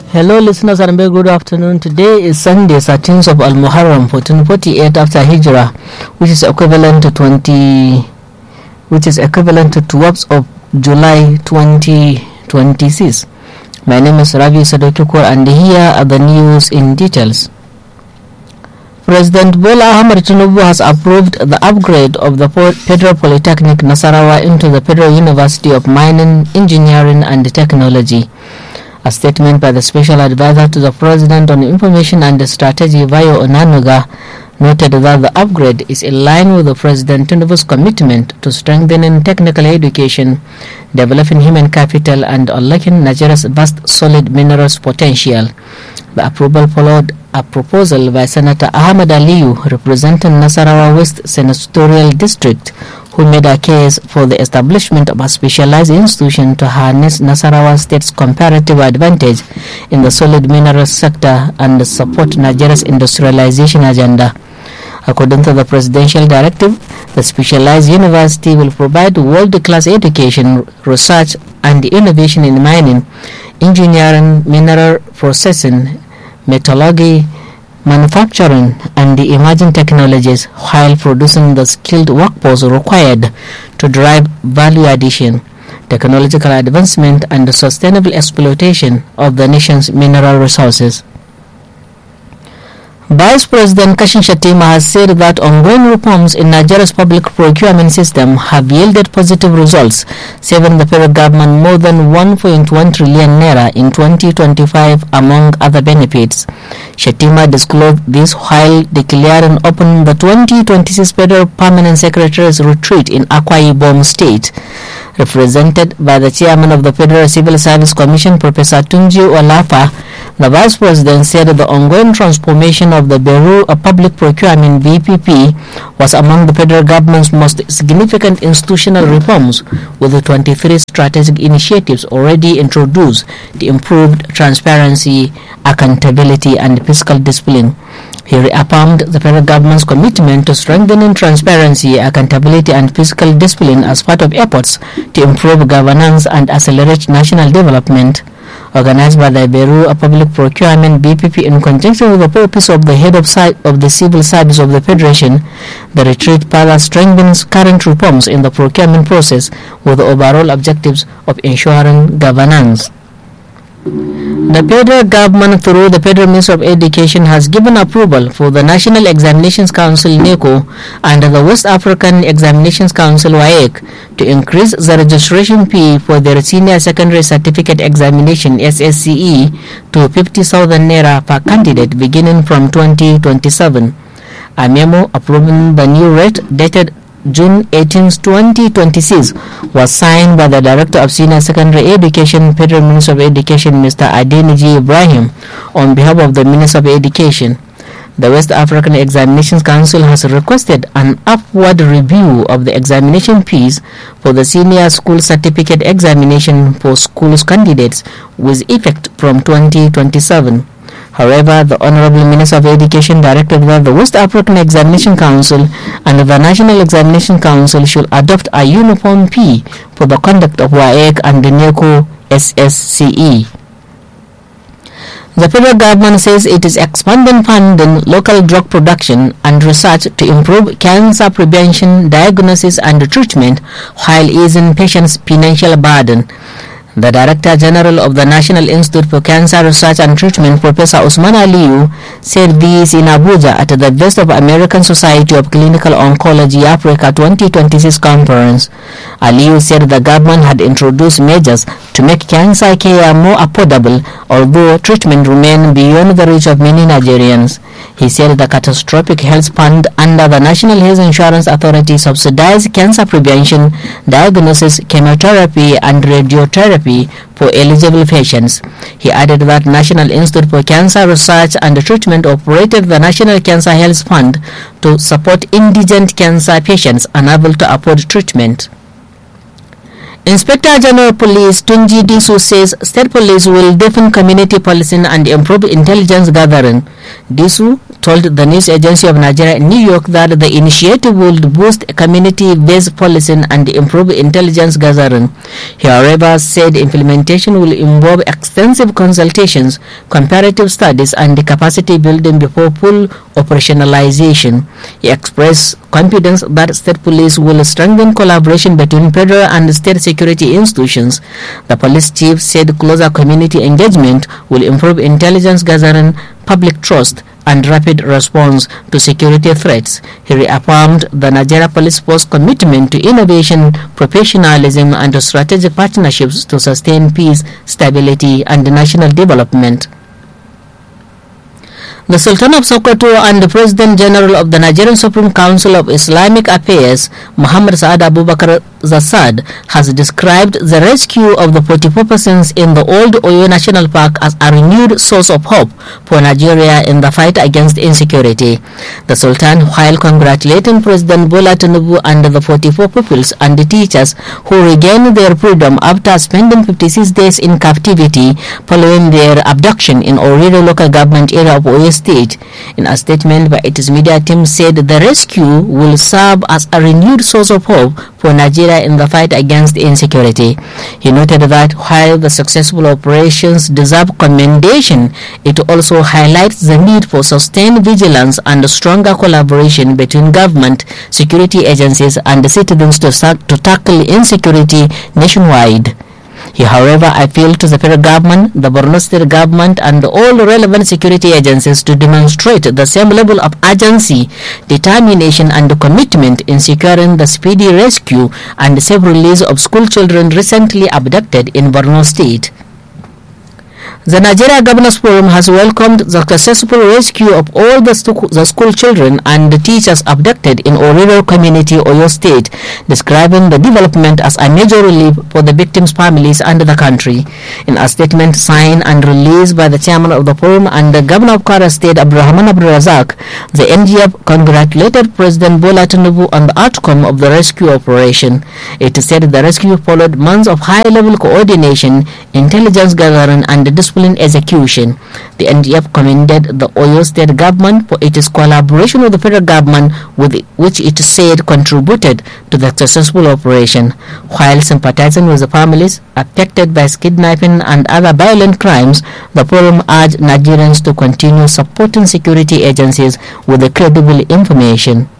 Hello listeners and very good afternoon. Today is Sunday, 13th of Al-Muharram, 1448 after Hijrah, which is equivalent to 12th of July 2026. My name is Ravi Sadokikur and here are the news in details. President Bola Ahmed Tinubu has approved the upgrade of the Federal Polytechnic Nasarawa into the Federal University of Mining, Engineering and Technology. A statement by the Special Advisor to the President on Information and Strategy, Vayo Onanuga, noted that the upgrade is in line with the President Tinubu's commitment to strengthening technical education, developing human capital and unlocking Nigeria's vast solid minerals potential. The approval followed a proposal by Senator Ahmed Aliyu, representing Nasarawa West Senatorial District, who made a case for the establishment of a specialized institution to harness Nasarawa State's comparative advantage in the solid minerals sector and support Nigeria's industrialization agenda. According to the presidential directive, the specialized university will provide world-class education, research and innovation in mining, engineering, mineral processing, metallurgy, manufacturing and the emerging technologies, while producing the skilled workforce required to drive value addition, technological advancement and sustainable exploitation of the nation's mineral resources. Vice President Kashim Shettima has said that ongoing reforms in Nigeria's public procurement system have yielded positive results, saving the federal government more than 1.1 trillion naira in 2025, among other benefits. Shettima disclosed this while declaring open the 2026 Federal Permanent Secretary's retreat in Akwa Ibom State. Represented by the chairman of the Federal Civil Service Commission, Professor Tunji Olafa, the Vice President said the ongoing transformation of the Bureau of Public Procurement (BPP) was among the federal government's most significant institutional reforms, with the 23 strategic initiatives already introduced to improve transparency, accountability, and fiscal discipline. He reaffirmed the federal government's commitment to strengthening transparency, accountability, and fiscal discipline as part of efforts to improve governance and accelerate national development. Organized by the Bureau of Public Procurement (BPP) in conjunction with the purpose of the head of the Civil Service of the Federation, the retreat further strengthens current reforms in the procurement process with the overall objectives of ensuring governance. The federal government, through the Federal Ministry of Education, has given approval for the National Examinations Council (NECO) and the West African Examinations Council (WAEC) to increase the registration fee for their senior secondary certificate examination (SSCE) to 50,000 naira per candidate beginning from 2027. A memo approving the new rate, dated June 18, 2026, was signed by the Director of Senior Secondary Education, Federal Ministry of Education, Mr. Adeniji Ibrahim, on behalf of the Ministry of Education. The West African Examinations Council has requested an upward review of the examination fees for the senior school certificate examination for schools candidates with effect from 2027. However, the Honorable Minister of Education directed that the West African Examination Council and the National Examination Council should adopt a uniform fee for the conduct of WAEC and the NECO SSCE. The federal government says it is expanding funding local drug production and research to improve cancer prevention, diagnosis and treatment while easing patients' financial burden. The Director General of the National Institute for Cancer Research and Treatment, Professor Usman Aliyu, said this in Abuja at the Best of American Society of Clinical Oncology Africa 2026 conference. Aliyu said the government had introduced measures to make cancer care more affordable, although treatment remained beyond the reach of many Nigerians. He said the Catastrophic Health Fund under the National Health Insurance Authority subsidized cancer prevention, diagnosis, chemotherapy and radiotherapy for eligible patients. He added that National Institute for Cancer Research and Treatment operated the National Cancer Health Fund to support indigent cancer patients unable to afford treatment. Inspector General Police Tunji Disu says state police will deepen community policing and improve intelligence gathering. Disu told the news agency of Nigeria in New York that the initiative would boost community-based policing and improve intelligence gathering. He, however, said implementation will involve extensive consultations, comparative studies, and capacity building before full operationalization. He expressed confidence that state police will strengthen collaboration between federal and state security institutions. The police chief said closer community engagement will improve intelligence gathering, public trust, and rapid response to security threats. He reaffirmed the Nigeria Police Force commitment to innovation, professionalism, and strategic partnerships to sustain peace, stability, and national development. The Sultan of Sokoto and the President General of the Nigerian Supreme Council of Islamic Affairs, Muhammad Saad Abubakar Zassad, has described the rescue of the 44 persons in the old Oyo National Park as a renewed source of hope for Nigeria in the fight against insecurity. The Sultan, while congratulating President Bola Tinubu and the 44 pupils and the teachers who regained their freedom after spending 56 days in captivity following their abduction in Orire local government area of Oyo State, in a statement by its media team, said the rescue will serve as a renewed source of hope for Nigeria in the fight against insecurity. He noted that while the successful operations deserve commendation, it also highlights the need for sustained vigilance and stronger collaboration between government, security agencies, and citizens to tackle insecurity nationwide. He, however, appealed to the federal government, the Borno State government, and all relevant security agencies to demonstrate the same level of urgency, determination, and commitment in securing the speedy rescue and safe release of school children recently abducted in Borno State. The Nigeria Governors Forum has welcomed the successful rescue of all the school children and the teachers abducted in Oriro community, Oyo State, describing the development as a major relief for the victims' families and the country. In a statement signed and released by the chairman of the forum and the governor of Kwara State, Abdurrahman Abdulrazak, the NGF congratulated President Bola Tinubu on the outcome of the rescue operation. It said the rescue followed months of high-level coordination, intelligence gathering, and discipline execution. The NGF commended the Oyo State government for its collaboration with the federal government, with which it said contributed to the successful operation. While sympathizing with the families affected by kidnapping and other violent crimes, the forum urged Nigerians to continue supporting security agencies with the credible information.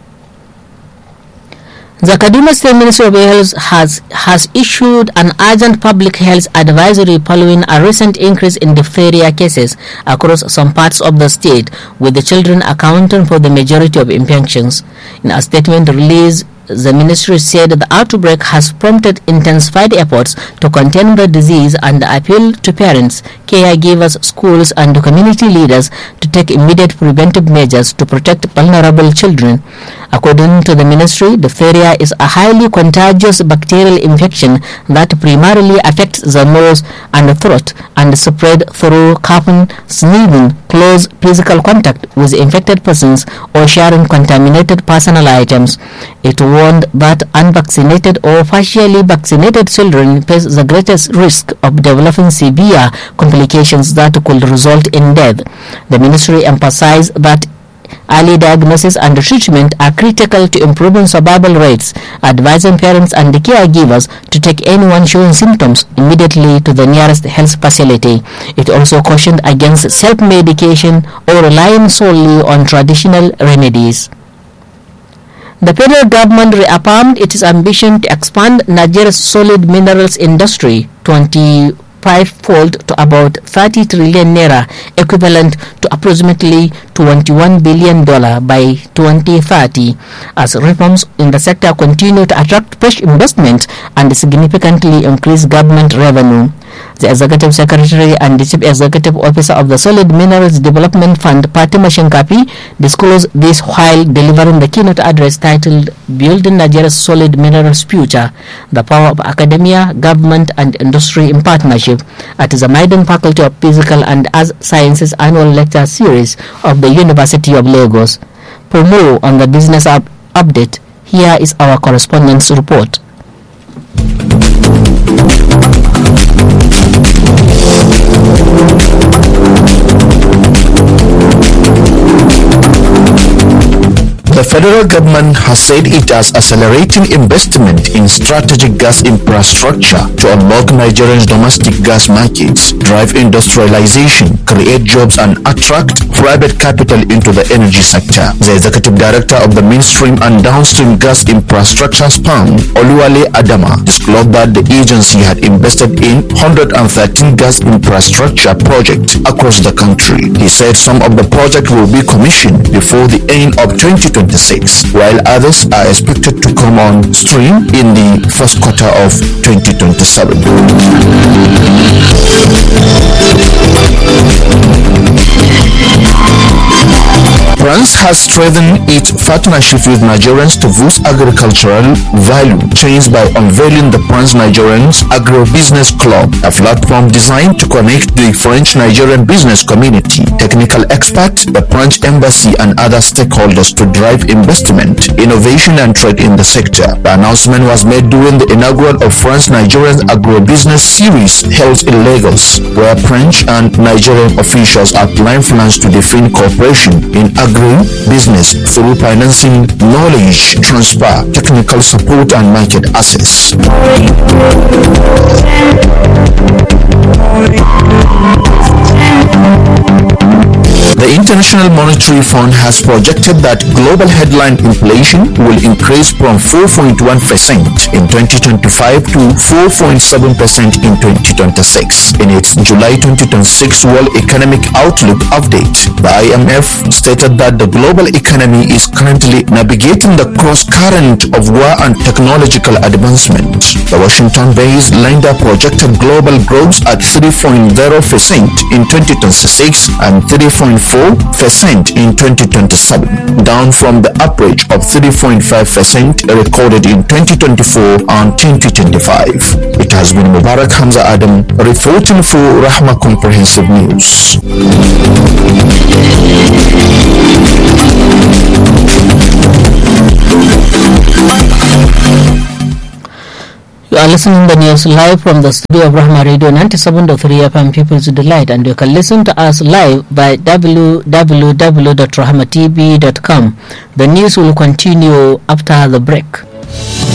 The Kaduna State Ministry of Health has issued an urgent public health advisory following a recent increase in diphtheria cases across some parts of the state, with the children accounting for the majority of infections. In a statement released, the ministry said the outbreak has prompted intensified efforts to contain the disease and appeal to parents, caregivers, schools, and community leaders to take immediate preventive measures to protect vulnerable children. According to the ministry, diphtheria is a highly contagious bacterial infection that primarily affects the nose and throat and spread through coughing, sneezing, close physical contact with infected persons, or sharing contaminated personal items. It warned that unvaccinated or partially vaccinated children face the greatest risk of developing severe complications that could result in death. The ministry emphasized that early diagnosis and treatment are critical to improving survival rates, advising parents and caregivers to take anyone showing symptoms immediately to the nearest health facility. It also cautioned against self-medication or relying solely on traditional remedies. The federal government reaffirmed its ambition to expand Nigeria's solid minerals industry 25-fold to about 30 trillion naira, equivalent to approximately $21 billion by 2030, as reforms in the sector continue to attract fresh investment and significantly increase government revenue. The Executive Secretary and the Chief Executive Officer of the Solid Minerals Development Fund, Fatima Shinkafi, disclosed this while delivering the keynote address titled Building Nigeria's Solid Minerals Future, the Power of Academia, Government and Industry in Partnership, at the Maiden Faculty of Physical and Earth Sciences Annual Lecture Series of the University of Lagos. For more on the business update, here is our correspondent's report. Federal government has said it is accelerating investment in strategic gas infrastructure to unlock Nigeria's domestic gas markets, drive industrialization, create jobs and attract private capital into the energy sector. The executive director of the mainstream and downstream gas infrastructure SPAN, Oluwale Adama, disclosed that the agency had invested in 113 gas infrastructure projects across the country. He said some of the projects will be commissioned before the end of 2026, while others are expected to come on stream in the first quarter of 2027. France has strengthened its partnership with Nigerians to boost agricultural value chains by unveiling the France-Nigerians Agro-Business Club, a platform designed to connect the French-Nigerian business community, technical experts, the French embassy and other stakeholders to drive investment, innovation and trade in the sector. The announcement was made during the inaugural of France-Nigerian Agro-Business Series held in Lagos, where French and Nigerian officials outlined plans to define cooperation in agri-business through financing, knowledge transfer, technical support and market access. The International Monetary Fund has projected that global headline inflation will increase from 4.1% in 2025 to 4.7% in 2026. In its July 2026 World Economic Outlook update, the IMF stated that the global economy is currently navigating the cross-current of war and technological advancement. The Washington-based lender projected global growth at 3.0% in 2026 and 3.4% in 2027, down from the average of 3.5% recorded in 2024 and 2025. It has been Mubarak Hamza Adam reporting for Rahma Comprehensive News. You are listening to the news live from the studio of Rahma Radio 97.3 FM People's Delight, and you can listen to us live by www.rahmatv.com. The news will continue after the break.